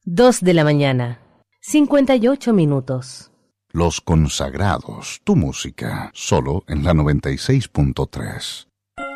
2 de la mañana, 58 minutos. Los Consagrados, tu música, solo en la 96.3.